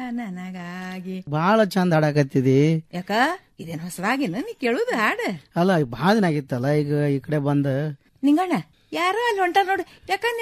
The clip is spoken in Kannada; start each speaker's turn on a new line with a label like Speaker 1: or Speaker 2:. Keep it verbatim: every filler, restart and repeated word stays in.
Speaker 1: ನನಗಾಗಿ.
Speaker 2: ಬಾಳ ಚಂದ ಹಾಡಾಕತ್ತಿದಿ.
Speaker 1: ಯಾಕ ಇದೇನ್ ಹೊಸದಾಗಿನ ನೀ ಕೇಳುದ ಹಾಡ?
Speaker 2: ಅಲ್ಲ ಬಾಳ ದಿನ ಆಗಿತ್ತಲ್ಲ, ಈಗ ಈ ಕಡೆ ಬಂದ.
Speaker 1: ನಿಂಗಣ್ಣ ಯಾರೋ ಅಲ್ಲಿ ಹೊಂಟಾರ ನೋಡಿ, ಯಾಕ